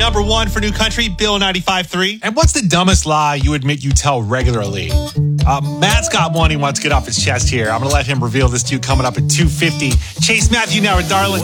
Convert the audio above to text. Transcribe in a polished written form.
number one for New Country, Bill 95.3. And what's the dumbest lie you admit you tell regularly? Matt's got one he wants to get off his chest here. I'm going to let him reveal this to you coming up at 2:50. Chase Matthew now with Darlin'.